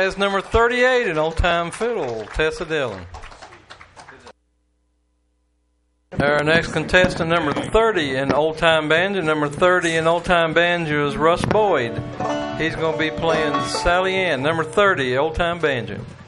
has number 38 in Old Time Fiddle, Tessa Dillon. Our next contestant, number 30 in Old Time Banjo. Number 30 in Old Time Banjo is Russ Boyd. He's going to be playing Sally Ann, number 30, Old Time Banjo.